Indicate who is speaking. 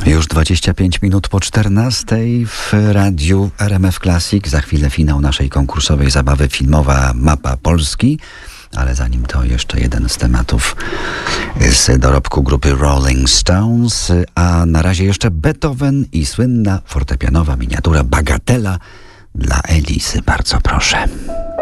Speaker 1: Już 25 minut po 14 w radiu RMF Classic. Za chwilę finał naszej konkursowej zabawy filmowa Mapa Polski. Ale zanim to jeszcze jeden z tematów z dorobku grupy Rolling Stones. A na razie jeszcze Beethoven i słynna fortepianowa miniatura Bagatela dla Elisy. Bardzo proszę.